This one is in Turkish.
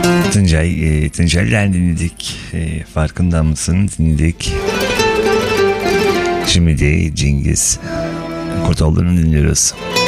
Tuncel'den dinledik. Farkında mısın? Dinledik. Şimdi de Cengiz Kurtoğlu'nu dinliyoruz.